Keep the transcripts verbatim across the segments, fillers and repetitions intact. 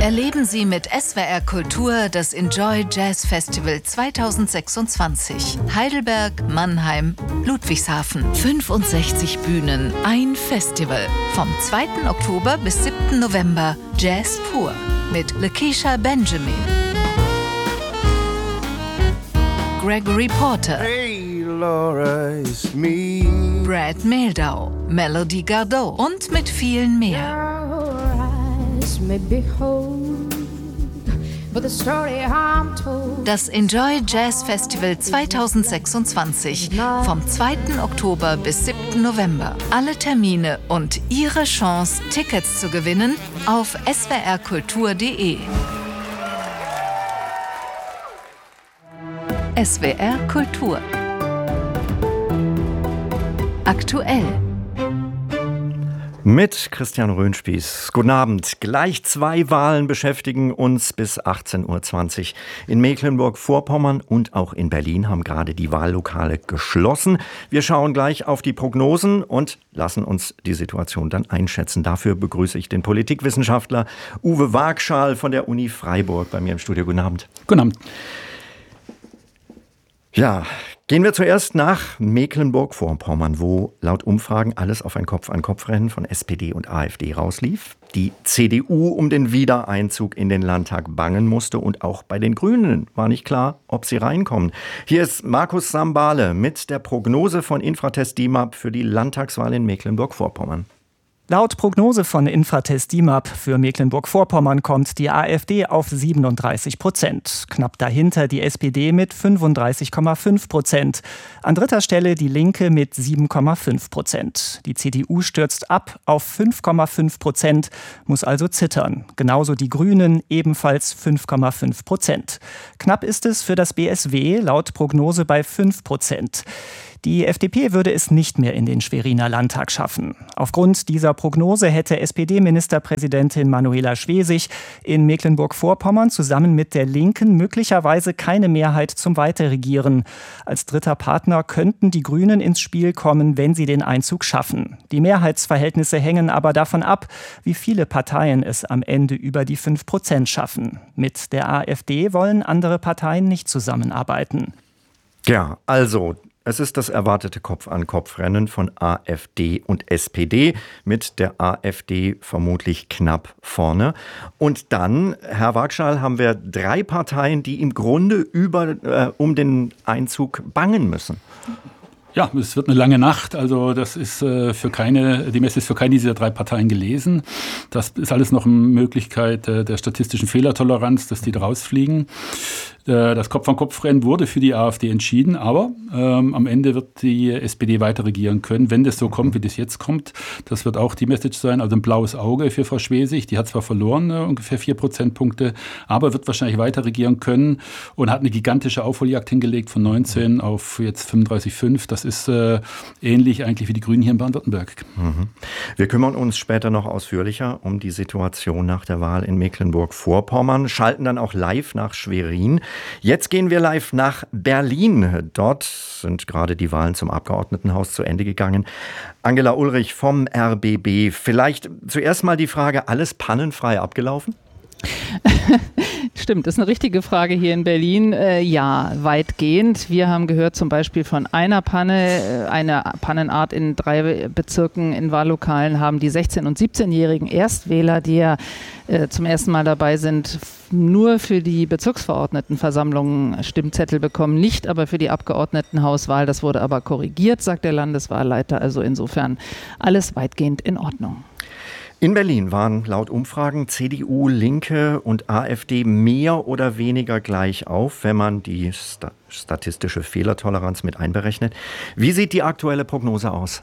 Erleben Sie mit S W R Kultur das Enjoy Jazz Festival zweitausendsechsundzwanzig. Heidelberg, Mannheim, Ludwigshafen. fünfundsechzig Bühnen, ein Festival. Vom zweiten Oktober bis siebten November. Jazz pur mit Lakeisha Benjamin, Gregory Porter, Hey Laura, it's me. Brad Mehldau, Melody Gardot und mit vielen mehr. Das Enjoy Jazz Festival zweitausendsechsundzwanzig vom zweiten Oktober bis siebten November. Alle Termine und Ihre Chance, Tickets zu gewinnen auf s w r kultur punkt d e. S W R Kultur. Aktuell. Mit Christian Röhnspieß. Guten Abend. Gleich zwei Wahlen beschäftigen uns bis achtzehn Uhr zwanzig. In Mecklenburg-Vorpommern und auch in Berlin haben gerade die Wahllokale geschlossen. Wir schauen gleich auf die Prognosen und lassen uns die Situation dann einschätzen. Dafür begrüße ich den Politikwissenschaftler Uwe Wagschal von der Uni Freiburg bei mir im Studio. Guten Abend. Guten Abend. Ja, gehen wir zuerst nach Mecklenburg-Vorpommern, wo laut Umfragen alles auf ein Kopf-an-Kopf-Rennen von S P D und AfD rauslief. Die C D U um den Wiedereinzug in den Landtag bangen musste und auch bei den Grünen war nicht klar, ob sie reinkommen. Hier ist Markus Sambale mit der Prognose von Infratest D I M A P für die Landtagswahl in Mecklenburg-Vorpommern. Laut Prognose von Infratest D I M A P für Mecklenburg-Vorpommern kommt die AfD auf siebenunddreißig Prozent. Knapp dahinter die S P D mit fünfunddreißig Komma fünf Prozent. An dritter Stelle die Linke mit sieben Komma fünf Prozent. Die C D U stürzt ab auf fünf Komma fünf Prozent, muss also zittern. Genauso die Grünen, ebenfalls fünf Komma fünf Prozent. Knapp ist es für das B S W laut Prognose bei fünf Prozent. Die F D P würde es nicht mehr in den Schweriner Landtag schaffen. Aufgrund dieser Prognose hätte S P D-Ministerpräsidentin Manuela Schwesig in Mecklenburg-Vorpommern zusammen mit der Linken möglicherweise keine Mehrheit zum Weiterregieren. Als dritter Partner könnten die Grünen ins Spiel kommen, wenn sie den Einzug schaffen. Die Mehrheitsverhältnisse hängen aber davon ab, wie viele Parteien es am Ende über die fünf Prozent schaffen. Mit der AfD wollen andere Parteien nicht zusammenarbeiten. Ja, also es ist das erwartete Kopf-an-Kopf-Rennen von AfD und S P D, mit der AfD vermutlich knapp vorne. Und dann, Herr Wagschal, haben wir drei Parteien, die im Grunde über, äh, um den Einzug bangen müssen. Ja, es wird eine lange Nacht, also das ist äh, für keine, die Messe ist für keine dieser drei Parteien gelesen. Das ist alles noch eine Möglichkeit äh, der statistischen Fehlertoleranz, dass die da rausfliegen. Äh, das Kopf-an-Kopf-Rennen wurde für die AfD entschieden, aber ähm, am Ende wird die S P D weiter regieren können, wenn das so kommt, wie das jetzt kommt. Das wird auch die Message sein, also ein blaues Auge für Frau Schwesig. Die hat zwar verloren, äh, ungefähr vier Prozentpunkte, aber wird wahrscheinlich weiter regieren können und hat eine gigantische Aufholjagd hingelegt von neunzehn auf jetzt fünfunddreißig Komma fünf. Das ist äh, ähnlich eigentlich wie die Grünen hier in Baden-Württemberg. Mhm. Wir kümmern uns später noch ausführlicher um die Situation nach der Wahl in Mecklenburg-Vorpommern, schalten dann auch live nach Schwerin. Jetzt gehen wir live nach Berlin. Dort sind gerade die Wahlen zum Abgeordnetenhaus zu Ende gegangen. Angela Ulrich vom R B B. Vielleicht zuerst mal die Frage, alles pannenfrei abgelaufen? Stimmt, das ist eine richtige Frage hier in Berlin. Äh, ja, weitgehend. Wir haben gehört zum Beispiel von einer Panne, eine Pannenart in drei Bezirken in Wahllokalen haben die sechzehn- und siebzehnjährigen Erstwähler, die ja äh, zum ersten Mal dabei sind, nur für die Bezirksverordnetenversammlungen Stimmzettel bekommen, nicht aber für die Abgeordnetenhauswahl. Das wurde aber korrigiert, sagt der Landeswahlleiter. Also insofern alles weitgehend in Ordnung. In Berlin waren laut Umfragen C D U, Linke und AfD mehr oder weniger gleich auf, wenn man die sta- statistische Fehlertoleranz mit einberechnet. Wie sieht die aktuelle Prognose aus?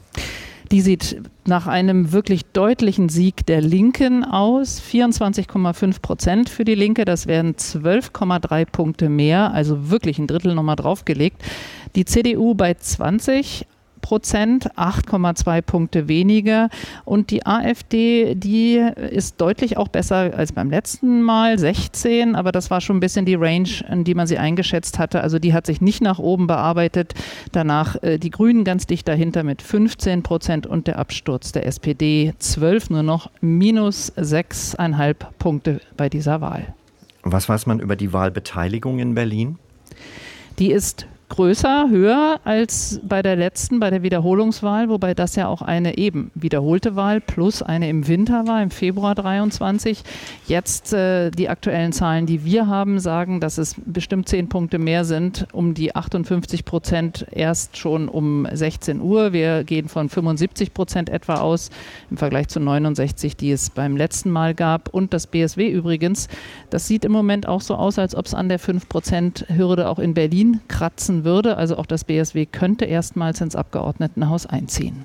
Die sieht nach einem wirklich deutlichen Sieg der Linken aus. vierundzwanzig Komma fünf Prozent für die Linke, das wären zwölf Komma drei Punkte mehr, also wirklich ein Drittel nochmal draufgelegt. Die C D U bei zwanzig Prozent, acht Komma zwei Punkte weniger. Und die AfD, die ist deutlich auch besser als beim letzten Mal, sechzehn, aber das war schon ein bisschen die Range, in die man sie eingeschätzt hatte. Also die hat sich nicht nach oben bearbeitet. Danach äh, die Grünen ganz dicht dahinter mit fünfzehn Prozent und der Absturz der S P D zwölf, nur noch minus sechs Komma fünf Punkte bei dieser Wahl. Was weiß man über die Wahlbeteiligung in Berlin? Die ist größer, höher als bei der letzten, bei der Wiederholungswahl, wobei das ja auch eine eben wiederholte Wahl plus eine im Winter war, im Februar dreiundzwanzig. Jetzt äh, die aktuellen Zahlen, die wir haben, sagen, dass es bestimmt zehn Punkte mehr sind, um die achtundfünfzig Prozent erst schon um sechzehn Uhr. Wir gehen von fünfundsiebzig Prozent etwa aus, im Vergleich zu neunundsechzig, die es beim letzten Mal gab. Und das B S W übrigens, das sieht im Moment auch so aus, als ob es an der fünf Prozent Hürde auch in Berlin kratzen würde. Also auch das B S W könnte erstmals ins Abgeordnetenhaus einziehen.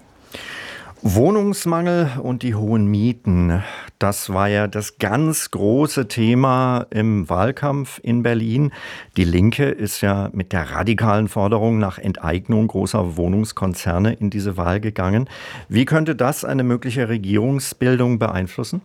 Wohnungsmangel und die hohen Mieten, das war ja das ganz große Thema im Wahlkampf in Berlin. Die Linke ist ja mit der radikalen Forderung nach Enteignung großer Wohnungskonzerne in diese Wahl gegangen. Wie könnte das eine mögliche Regierungsbildung beeinflussen?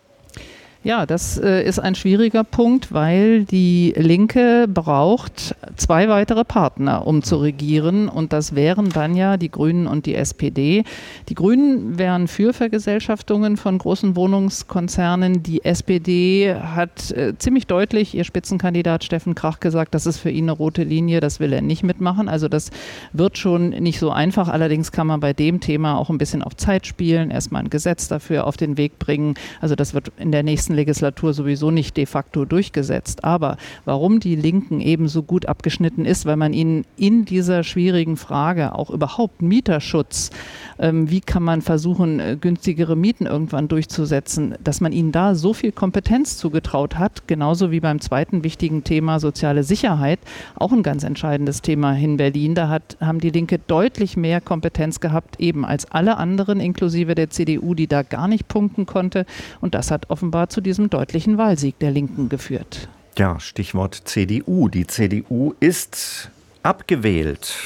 Ja, das äh, ist ein schwieriger Punkt, weil die Linke braucht zwei weitere Partner, um zu regieren. Und das wären dann ja die Grünen und die S P D. Die Grünen wären für Vergesellschaftungen von großen Wohnungskonzernen. Die S P D hat äh, ziemlich deutlich, ihr Spitzenkandidat Steffen Krach, gesagt, das ist für ihn eine rote Linie, das will er nicht mitmachen. Also das wird schon nicht so einfach. Allerdings kann man bei dem Thema auch ein bisschen auf Zeit spielen, erstmal ein Gesetz dafür auf den Weg bringen. Also das wird in der nächsten Legislatur sowieso nicht de facto durchgesetzt. Aber warum die Linken eben so gut abgeschnitten ist, weil man ihnen in dieser schwierigen Frage auch überhaupt Mieterschutz, ähm, wie kann man versuchen, äh, günstigere Mieten irgendwann durchzusetzen, dass man ihnen da so viel Kompetenz zugetraut hat, genauso wie beim zweiten wichtigen Thema soziale Sicherheit, auch ein ganz entscheidendes Thema in Berlin. Da hat, haben die Linke deutlich mehr Kompetenz gehabt, eben als alle anderen, inklusive der C D U, die da gar nicht punkten konnte. Und das hat offenbar zu diesem deutlichen Wahlsieg der Linken geführt. Ja, Stichwort C D U. Die C D U ist abgewählt.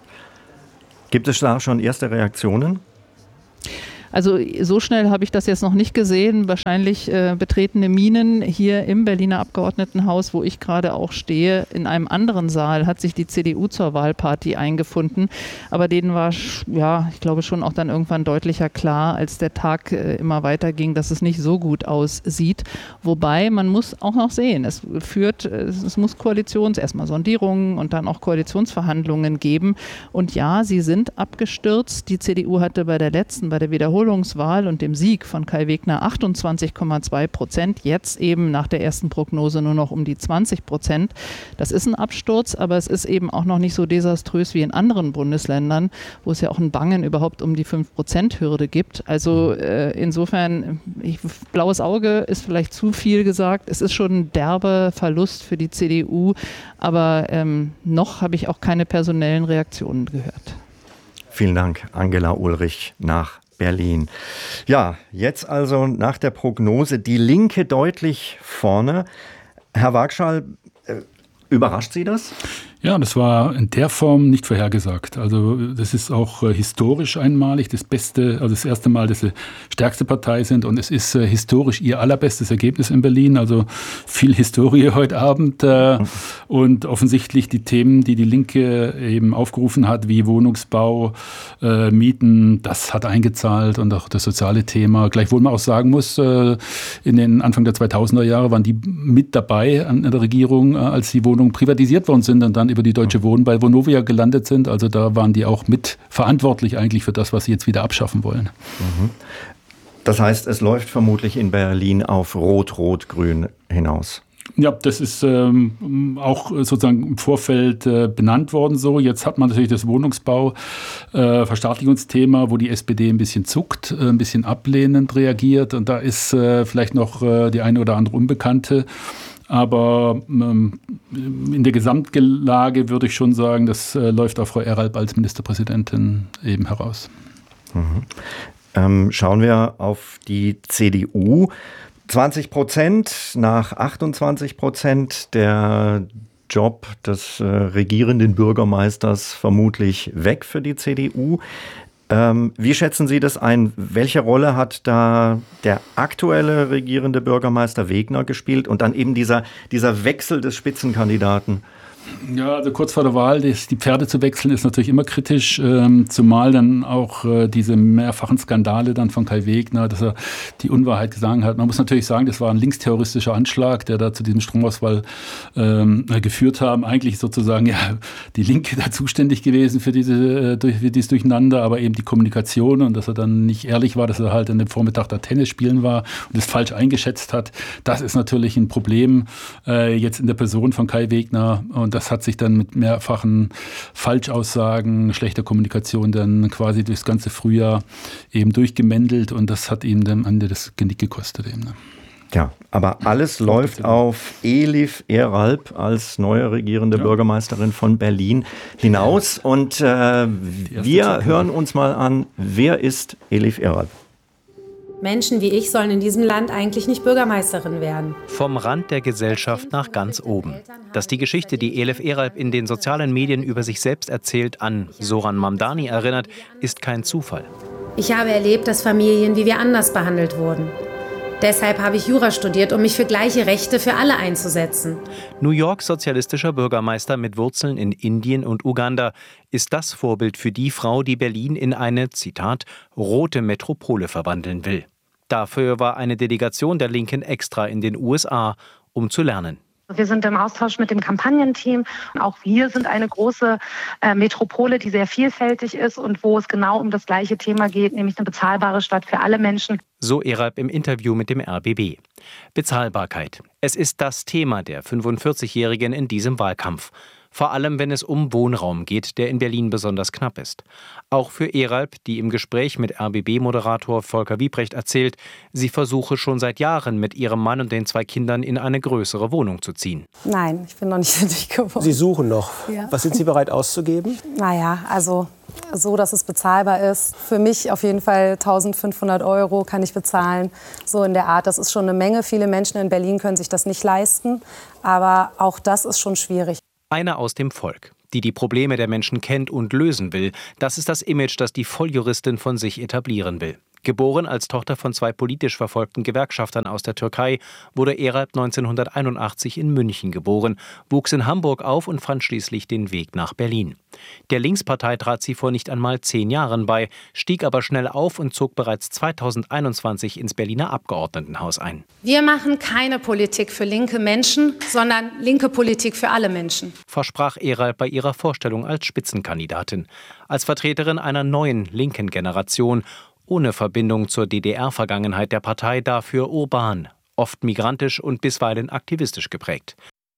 Gibt es da schon erste Reaktionen? Also so schnell habe ich das jetzt noch nicht gesehen. Wahrscheinlich äh, betretene Minen hier im Berliner Abgeordnetenhaus, wo ich gerade auch stehe. In einem anderen Saal hat sich die C D U zur Wahlparty eingefunden. Aber denen war, ja, ich glaube schon auch dann irgendwann deutlicher klar, als der Tag äh, immer weiterging, dass es nicht so gut aussieht. Wobei man muss auch noch sehen, es führt, es muss Koalitions-, erstmal Sondierungen und dann auch Koalitionsverhandlungen geben. Und ja, sie sind abgestürzt. Die C D U hatte bei der letzten, bei der Wiederholungswahl und dem Sieg von Kai Wegner achtundzwanzig Komma zwei Prozent, jetzt eben nach der ersten Prognose nur noch um die zwanzig Prozent. Das ist ein Absturz, aber es ist eben auch noch nicht so desaströs wie in anderen Bundesländern, wo es ja auch ein Bangen überhaupt um die fünf Prozent Hürde gibt. Also äh, insofern, ich, blaues Auge ist vielleicht zu viel gesagt. Es ist schon ein derber Verlust für die C D U, aber ähm, noch habe ich auch keine personellen Reaktionen gehört. Vielen Dank, Angela Ulrich nach Berlin. Ja, jetzt also nach der Prognose die Linke deutlich vorne. Herr Wagschall, äh, überrascht Sie das? Ja, das war in der Form nicht vorhergesagt. Also das ist auch äh, historisch einmalig, das beste, also das erste Mal, dass sie stärkste Partei sind, und es ist äh, historisch ihr allerbestes Ergebnis in Berlin. Also viel Historie heute Abend äh, und offensichtlich die Themen, die die Linke eben aufgerufen hat, wie Wohnungsbau, äh, Mieten, das hat eingezahlt, und auch das soziale Thema. Gleichwohl man auch sagen muss, äh, in den Anfang der zweitausender Jahre waren die mit dabei an der Regierung, äh, als die Wohnungen privatisiert worden sind und dann über die Deutsche Wohnen bei Vonovia gelandet sind. Also da waren die auch mit verantwortlich eigentlich für das, was sie jetzt wieder abschaffen wollen. Das heißt, es läuft vermutlich in Berlin auf Rot-Rot-Grün hinaus. Ja, das ist ähm, auch sozusagen im Vorfeld äh, benannt worden so. Jetzt hat man natürlich das Wohnungsbau-Verstaatlichungsthema, äh, wo die S P D ein bisschen zuckt, äh, ein bisschen ablehnend reagiert. Und da ist äh, vielleicht noch äh, die eine oder andere Unbekannte. Aber ähm, in der Gesamtlage würde ich schon sagen, das äh, läuft auf Frau Eralb als Ministerpräsidentin eben heraus. Mhm. Ähm, schauen wir auf die C D U. zwanzig Prozent nach achtundzwanzig Prozent. Der Job des äh, regierenden Bürgermeisters vermutlich weg für die C D U. Ähm, wie schätzen Sie das ein? Welche Rolle hat da der aktuelle regierende Bürgermeister Wegner gespielt und dann eben dieser, dieser Wechsel des Spitzenkandidaten? Ja, also kurz vor der Wahl das, die Pferde zu wechseln, ist natürlich immer kritisch, ähm, zumal dann auch äh, diese mehrfachen Skandale dann von Kai Wegner, dass er die Unwahrheit gesagt hat. Man muss natürlich sagen, das war ein linksterroristischer Anschlag, der da zu diesem Stromausfall ähm, geführt haben. Eigentlich sozusagen ja die Linke da zuständig gewesen für, diese, äh, durch, für dieses Durcheinander, aber eben die Kommunikation und dass er dann nicht ehrlich war, dass er halt an dem Vormittag da Tennis spielen war und es falsch eingeschätzt hat. Das ist natürlich ein Problem äh, jetzt in der Person von Kai Wegner, und das hat sich dann mit mehrfachen Falschaussagen, schlechter Kommunikation dann quasi durchs ganze Frühjahr eben durchgemändelt, und das hat ihm dann am Ende das Genick gekostet. Eben, ne? Ja, aber alles läuft auf Elif Eralp als neue regierende ja. Bürgermeisterin von Berlin hinaus. Und äh, wir hören uns mal an, wer ist Elif Eralp? Menschen wie ich sollen in diesem Land eigentlich nicht Bürgermeisterin werden. Vom Rand der Gesellschaft nach ganz oben. Dass die Geschichte, die Elif Eralp in den sozialen Medien über sich selbst erzählt, an Zoran Mamdani erinnert, ist kein Zufall. Ich habe erlebt, dass Familien wie wir anders behandelt wurden. Deshalb habe ich Jura studiert, um mich für gleiche Rechte für alle einzusetzen. New Yorks sozialistischer Bürgermeister mit Wurzeln in Indien und Uganda ist das Vorbild für die Frau, die Berlin in eine, Zitat, rote Metropole verwandeln will. Dafür war eine Delegation der Linken extra in den U S A, um zu lernen. Wir sind im Austausch mit dem Kampagnenteam. Auch wir sind eine große äh, Metropole, die sehr vielfältig ist und wo es genau um das gleiche Thema geht, nämlich eine bezahlbare Stadt für alle Menschen. So Eralp im Interview mit dem R B B. Bezahlbarkeit. Es ist das Thema der fünfundvierzigjährigen in diesem Wahlkampf. Vor allem, wenn es um Wohnraum geht, der in Berlin besonders knapp ist. Auch für Eralp, die im Gespräch mit R B B-Moderator Volker Wiebrecht erzählt, sie versuche schon seit Jahren mit ihrem Mann und den zwei Kindern in eine größere Wohnung zu ziehen. Nein, ich bin noch nicht fertig geworden. Sie suchen noch. Ja. Was sind Sie bereit auszugeben? Naja, also so, dass es bezahlbar ist. Für mich auf jeden Fall eintausendfünfhundert Euro kann ich bezahlen. So in der Art, das ist schon eine Menge. Viele Menschen in Berlin können sich das nicht leisten. Aber auch das ist schon schwierig. Eine aus dem Volk, die die Probleme der Menschen kennt und lösen will. Das ist das Image, das die Volljuristin von sich etablieren will. Geboren als Tochter von zwei politisch verfolgten Gewerkschaftern aus der Türkei, wurde Eralp neunzehnhunderteinundachtzig in München geboren, wuchs in Hamburg auf und fand schließlich den Weg nach Berlin. Der Linkspartei trat sie vor nicht einmal zehn Jahren bei, stieg aber schnell auf und zog bereits zweitausendeinundzwanzig ins Berliner Abgeordnetenhaus ein. Wir machen keine Politik für linke Menschen, sondern linke Politik für alle Menschen, versprach Eralp bei ihrer Vorstellung als Spitzenkandidatin, als Vertreterin einer neuen linken Generation, ohne Verbindung zur D D R-Vergangenheit der Partei, dafür urban, oft migrantisch und bisweilen aktivistisch geprägt.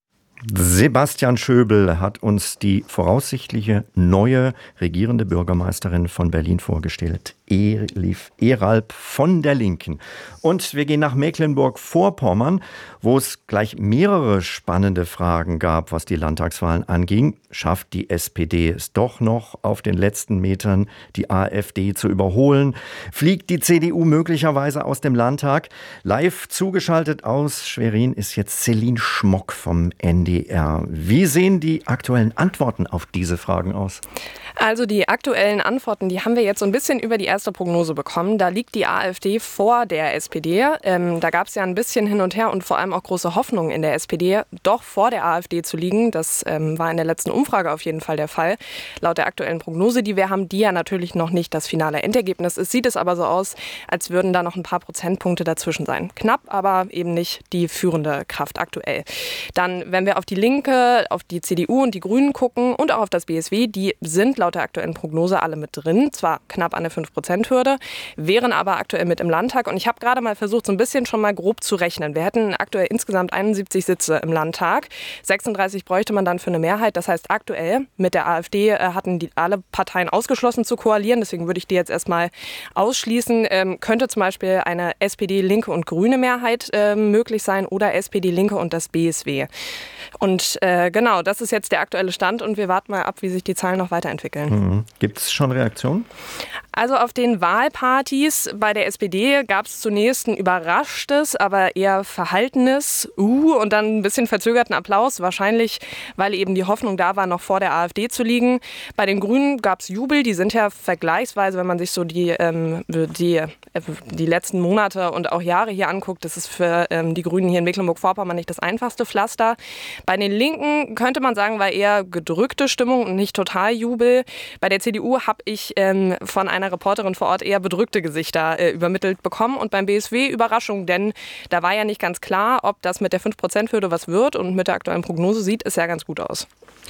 Sebastian Schöbel hat uns die voraussichtliche neue regierende Bürgermeisterin von Berlin vorgestellt, Elif Eralp von der Linken. Und wir gehen nach Mecklenburg-Vorpommern, wo es gleich mehrere spannende Fragen gab, was die Landtagswahlen anging. Schafft die S P D es doch noch, auf den letzten Metern die AfD zu überholen? Fliegt die C D U möglicherweise aus dem Landtag? Live zugeschaltet aus Schwerin ist jetzt Celine Schmock vom N D R. Wie sehen die aktuellen Antworten auf diese Fragen aus? Also die aktuellen Antworten, die haben wir jetzt so ein bisschen über die erste Prognose bekommen. Da liegt die AfD vor der S P D. Ähm, da gab es ja ein bisschen hin und her und vor allem auch große Hoffnungen in der S P D, doch vor der AfD zu liegen. Das ähm, war in der letzten Umfrage auf jeden Fall der Fall. Laut der aktuellen Prognose, die wir haben, die ja natürlich noch nicht das finale Endergebnis ist, sieht es aber so aus, als würden da noch ein paar Prozentpunkte dazwischen sein. Knapp, aber eben nicht die führende Kraft aktuell. Dann, wenn wir auf die Linke, auf die C D U und die Grünen gucken und auch auf das B S W, die sind laut der aktuellen Prognose alle mit drin, zwar knapp an der fünf Prozent Hürde, wären aber aktuell mit im Landtag. Und ich habe gerade mal versucht, so ein bisschen schon mal grob zu rechnen. Wir hätten aktuell insgesamt einundsiebzig Sitze im Landtag. sechsunddreißig bräuchte man dann für eine Mehrheit. Das heißt, aktuell mit der AfD äh, hatten die alle Parteien ausgeschlossen zu koalieren. Deswegen würde ich die jetzt erstmal ausschließen. Ähm, könnte zum Beispiel eine S P D, Linke und Grüne Mehrheit äh, möglich sein oder S P D, Linke und das B S W. Und äh, genau, das ist jetzt der aktuelle Stand und wir warten mal ab, wie sich die Zahlen noch weiterentwickeln. Mhm. Gibt es schon Reaktionen? Also auf den Wahlpartys bei der S P D gab es zunächst ein überraschtes, aber eher verhaltenes Uh und dann ein bisschen verzögerten Applaus. Wahrscheinlich, weil eben die Hoffnung da war, noch vor der AfD zu liegen. Bei den Grünen gab es Jubel. Die sind ja vergleichsweise, wenn man sich so die, ähm, die, äh, die letzten Monate und auch Jahre hier anguckt, das ist für ähm, die Grünen hier in Mecklenburg-Vorpommern nicht das einfachste Pflaster. Bei den Linken könnte man sagen, war eher gedrückte Stimmung und nicht total Jubel. Bei der C D U habe ich ähm, von einer Reporterin vor Ort eher bedrückte Gesichter äh, übermittelt bekommen und beim B S W Überraschung, denn da war ja nicht ganz klar, ob das mit der fünf Prozent Hürde was wird und mit der aktuellen Prognose sieht es ja ganz gut aus.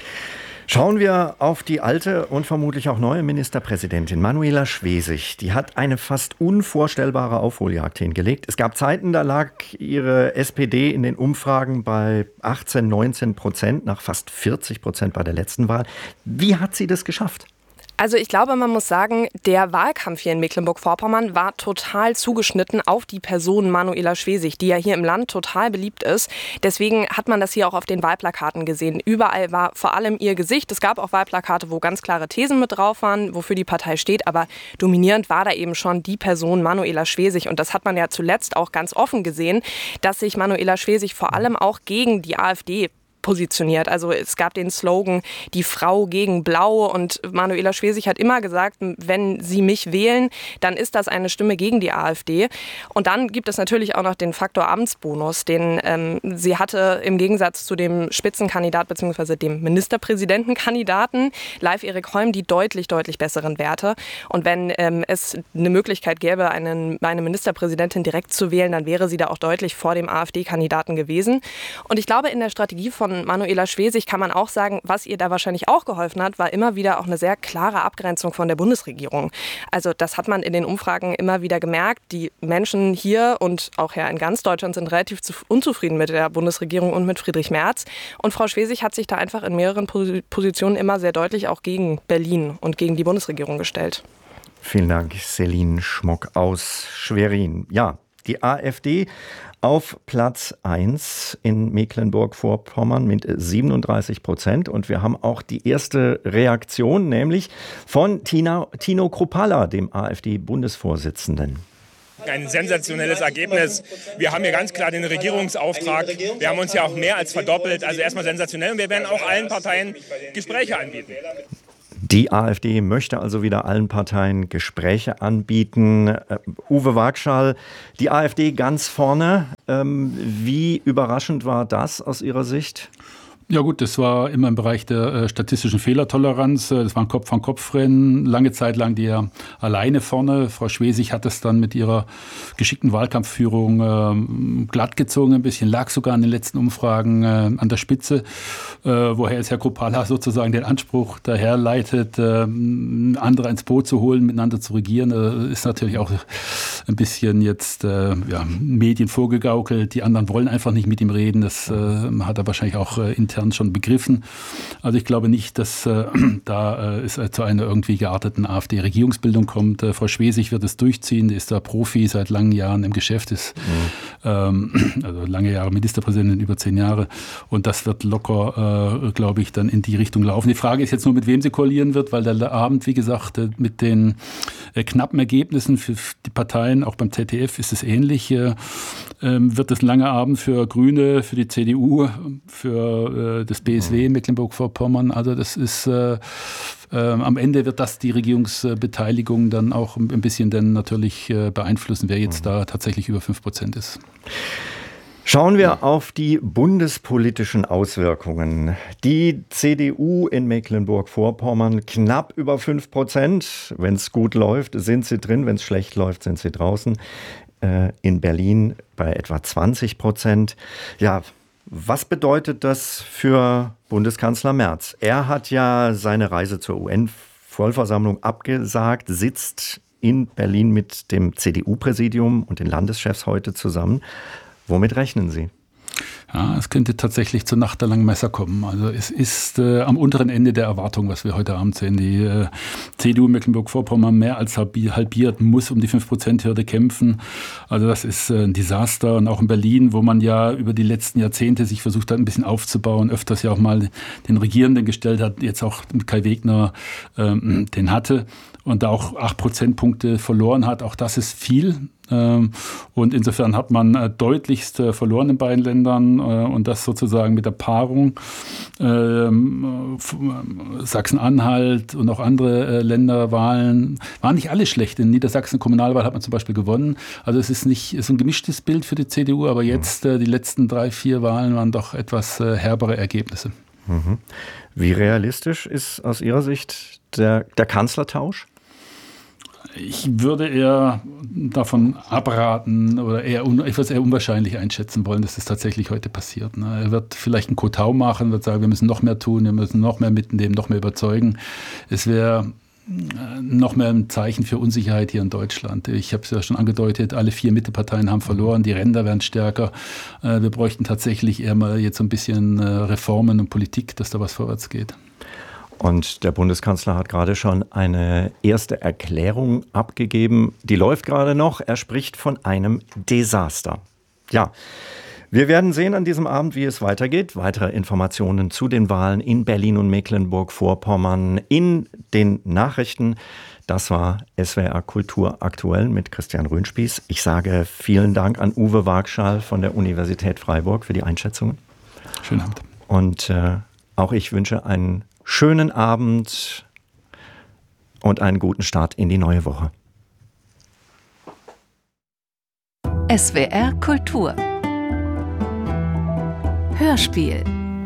Schauen wir auf die alte und vermutlich auch neue Ministerpräsidentin Manuela Schwesig. Die hat eine fast unvorstellbare Aufholjagd hingelegt. Es gab Zeiten, da lag ihre S P D in den Umfragen bei achtzehn, neunzehn Prozent, nach fast vierzig Prozent bei der letzten Wahl. Wie hat sie das geschafft? Also ich glaube, man muss sagen, der Wahlkampf hier in Mecklenburg-Vorpommern war total zugeschnitten auf die Person Manuela Schwesig, die ja hier im Land total beliebt ist. Deswegen hat man das hier auch auf den Wahlplakaten gesehen. Überall war vor allem ihr Gesicht. Es gab auch Wahlplakate, wo ganz klare Thesen mit drauf waren, wofür die Partei steht. Aber dominierend war da eben schon die Person Manuela Schwesig. Und das hat man ja zuletzt auch ganz offen gesehen, dass sich Manuela Schwesig vor allem auch gegen die AfD positioniert. Also es gab den Slogan, die Frau gegen Blau und Manuela Schwesig hat immer gesagt, wenn Sie mich wählen, dann ist das eine Stimme gegen die AfD. Und dann gibt es natürlich auch noch den Faktor Amtsbonus, den ähm, sie hatte im Gegensatz zu dem Spitzenkandidat bzw. dem Ministerpräsidentenkandidaten Leif Erik Holm die deutlich, deutlich besseren Werte. Und wenn ähm, es eine Möglichkeit gäbe, einen, eine Ministerpräsidentin direkt zu wählen, dann wäre sie da auch deutlich vor dem AfD-Kandidaten gewesen. Und ich glaube, in der Strategie von Manuela Schwesig kann man auch sagen, was ihr da wahrscheinlich auch geholfen hat, war immer wieder auch eine sehr klare Abgrenzung von der Bundesregierung. Also das hat man in den Umfragen immer wieder gemerkt. Die Menschen hier und auch ja in ganz Deutschland sind relativ unzufrieden mit der Bundesregierung und mit Friedrich Merz. Und Frau Schwesig hat sich da einfach in mehreren Positionen immer sehr deutlich auch gegen Berlin und gegen die Bundesregierung gestellt. Vielen Dank, Celine Schmock aus Schwerin. Ja, die AfD auf Platz eins in Mecklenburg-Vorpommern mit siebenunddreißig Prozent. Und wir haben auch die erste Reaktion, nämlich von Tina, Tino Kruppalla, dem AfD-Bundesvorsitzenden. Ein sensationelles Ergebnis. Wir haben hier ganz klar den Regierungsauftrag. Wir haben uns ja auch mehr als verdoppelt. Also erstmal sensationell. Und wir werden auch allen Parteien Gespräche anbieten. Die AfD möchte also wieder allen Parteien Gespräche anbieten. Uh, Uwe Wagschall, die AfD ganz vorne. Ähm, wie überraschend war das aus Ihrer Sicht? Ja gut, das war immer im Bereich der äh, statistischen Fehlertoleranz. Das war ein Kopf-an-Kopf-Rennen. Lange Zeit lang die ja alleine vorne. Frau Schwesig hat es dann mit ihrer geschickten Wahlkampfführung ähm, glattgezogen ein bisschen. Lag sogar in den letzten Umfragen äh, an der Spitze. Äh, woher jetzt Herr Kruppalla sozusagen den Anspruch daherleitet, äh, andere ins Boot zu holen, miteinander zu regieren, äh, ist natürlich auch ein bisschen jetzt äh, ja, Medien vorgegaukelt. Die anderen wollen einfach nicht mit ihm reden. Das äh, hat er wahrscheinlich auch äh, intern schon begriffen. Also ich glaube nicht, dass äh, da äh, es äh, zu einer irgendwie gearteten AfD-Regierungsbildung kommt. Äh, Frau Schwesig wird es durchziehen, die ist da Profi seit langen Jahren im Geschäft, ist mhm. ähm, also lange Jahre Ministerpräsidentin, über zehn Jahre und das wird locker, äh, glaube ich, dann in die Richtung laufen. Die Frage ist jetzt nur, mit wem sie koalieren wird, weil der Abend, wie gesagt, äh, mit den äh, knappen Ergebnissen für die Parteien, auch beim Z D F ist es ähnlich, äh, äh, wird es ein langer Abend für Grüne, für die C D U, für äh, das B S W Mecklenburg-Vorpommern. Also das ist äh, äh, am Ende wird das die Regierungsbeteiligung dann auch ein bisschen dann natürlich äh, beeinflussen, wer jetzt da tatsächlich über fünf Prozent ist. Schauen wir auf die bundespolitischen Auswirkungen. Die C D U in Mecklenburg-Vorpommern knapp über fünf Prozent. Wenn es gut läuft, sind sie drin. Wenn es schlecht läuft, sind sie draußen. Äh, in Berlin bei etwa zwanzig Prozent. Ja, was bedeutet das für Bundeskanzler Merz? Er hat ja seine Reise zur U N-Vollversammlung abgesagt, sitzt in Berlin mit dem C D U-Präsidium und den Landeschefs heute zusammen. Womit rechnen Sie? Ja, es könnte tatsächlich zur Nacht der langen Messer kommen. Also es ist äh, am unteren Ende der Erwartung, was wir heute Abend sehen. Die äh, C D U Mecklenburg-Vorpommern mehr als halbiert, muss um die fünf Prozent Hürde kämpfen. Also das ist äh, ein Desaster. Und auch in Berlin, wo man ja über die letzten Jahrzehnte sich versucht hat, ein bisschen aufzubauen, öfters ja auch mal den Regierenden gestellt hat, jetzt auch mit Kai Wegner ähm, den hatte. und da auch acht Prozentpunkte verloren hat. Auch das ist viel. Und insofern hat man deutlichst verloren in beiden Ländern und das sozusagen mit der Paarung. Sachsen-Anhalt und auch andere Länderwahlen waren nicht alle schlecht. In Niedersachsen Kommunalwahl hat man zum Beispiel gewonnen. Also es ist nicht ist ein gemischtes Bild für die C D U, aber jetzt die letzten drei, vier Wahlen waren doch etwas herbere Ergebnisse. Wie realistisch ist aus Ihrer Sicht der, der Kanzlertausch? Ich würde eher davon abraten oder eher, ich würde es eher unwahrscheinlich einschätzen wollen, dass das tatsächlich heute passiert. Er wird vielleicht einen Kotau machen, wird sagen, wir müssen noch mehr tun, wir müssen noch mehr mitnehmen, noch mehr überzeugen. Es wäre noch mehr ein Zeichen für Unsicherheit hier in Deutschland. Ich habe es ja schon angedeutet, alle vier Mitteparteien haben verloren, die Ränder werden stärker. Wir bräuchten tatsächlich eher mal jetzt so ein bisschen Reformen und Politik, dass da was vorwärts geht. Und der Bundeskanzler hat gerade schon eine erste Erklärung abgegeben. Die läuft gerade noch. Er spricht von einem Desaster. Ja, wir werden sehen an diesem Abend, wie es weitergeht. Weitere Informationen zu den Wahlen in Berlin und Mecklenburg-Vorpommern in den Nachrichten. Das war S W R Kultur aktuell mit Christian Röhnspieß. Ich sage vielen Dank an Uwe Wagschal von der Universität Freiburg für die Einschätzungen. Schönen Abend. Und äh, auch ich wünsche einen schönen Abend und einen guten Start in die neue Woche. S W R Kultur Hörspiel.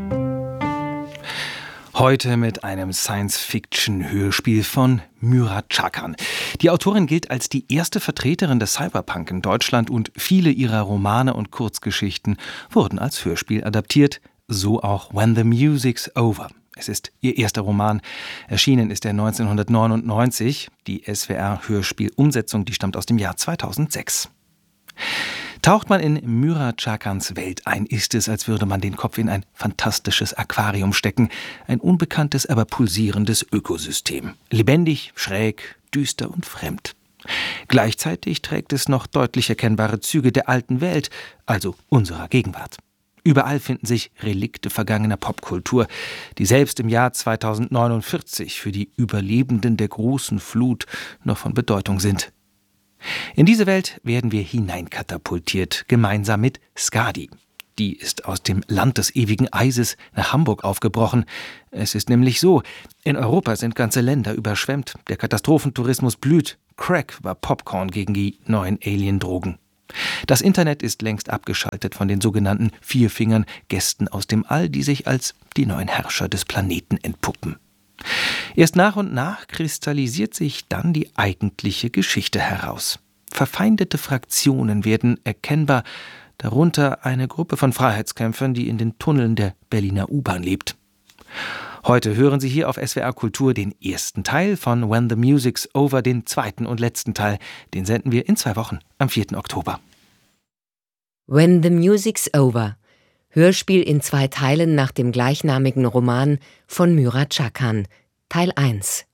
Heute mit einem Science-Fiction-Hörspiel von Myra Chakan. Die Autorin gilt als die erste Vertreterin des Cyberpunk in Deutschland und viele ihrer Romane und Kurzgeschichten wurden als Hörspiel adaptiert, so auch When the Music's Over. Es ist ihr erster Roman. Erschienen ist er neunzehnhundertneunundneunzig. Die S W R-Hörspiel-Umsetzung, die stammt aus dem Jahr zweitausendsechs. Taucht man in Myra Chakans Welt ein, ist es, als würde man den Kopf in ein fantastisches Aquarium stecken. Ein unbekanntes, aber pulsierendes Ökosystem. Lebendig, schräg, düster und fremd. Gleichzeitig trägt es noch deutlich erkennbare Züge der alten Welt, also unserer Gegenwart. Überall finden sich Relikte vergangener Popkultur, die selbst im Jahr zweitausendneunundvierzig für die Überlebenden der großen Flut noch von Bedeutung sind. In diese Welt werden wir hineinkatapultiert, gemeinsam mit Skadi. Die ist aus dem Land des ewigen Eises nach Hamburg aufgebrochen. Es ist nämlich so, in Europa sind ganze Länder überschwemmt, der Katastrophentourismus blüht, Crack war Popcorn gegen die neuen Alien-Drogen. Das Internet ist längst abgeschaltet von den sogenannten Vierfingern, Gästen aus dem All, die sich als die neuen Herrscher des Planeten entpuppen. Erst nach und nach kristallisiert sich dann die eigentliche Geschichte heraus. Verfeindete Fraktionen werden erkennbar, darunter eine Gruppe von Freiheitskämpfern, die in den Tunneln der Berliner U-Bahn lebt. Heute hören Sie hier auf S W R Kultur den ersten Teil von When the Music's Over, den zweiten und letzten Teil. Den senden wir in zwei Wochen, am vierten Oktober. When the Music's Over. Hörspiel in zwei Teilen nach dem gleichnamigen Roman von Myra Chakan. Teil eins.